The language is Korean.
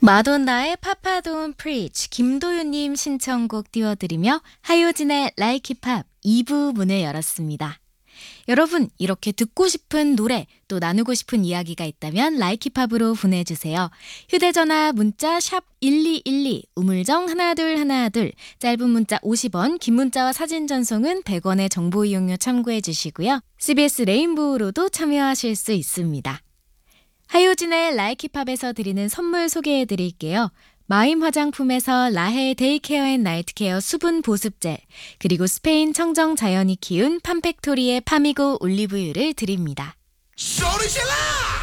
마돈나의 파파 돈 프리치 김도윤님 신청곡 띄워드리며 하효진의 Like Hip Hop 2부 문을 열었습니다. 여러분 이렇게 듣고 싶은 노래 또 나누고 싶은 이야기가 있다면 Like Hip Hop으로 보내주세요. 휴대전화 문자 샵 1212 우물정 1212 짧은 문자 50원 긴 문자와 사진 전송은 100원의 정보 이용료 참고해 주시고요. CBS 레인보우로도 참여하실 수 있습니다. 하효진의 Like Hip Hop에서 드리는 선물 소개해 드릴게요. 마임 화장품에서 라헤 데이케어 앤 나이트케어 수분 보습젤, 그리고 스페인 청정 자연이 키운 팜팩토리의 파미고 올리브유를 드립니다. 소리 질러!